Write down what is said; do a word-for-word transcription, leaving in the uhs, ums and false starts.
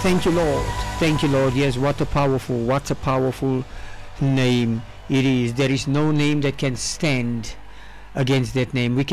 Thank you, Lord. Thank you, Lord. Yes, what a powerful, what a powerful name it is. There is no name that can stand against that name. We can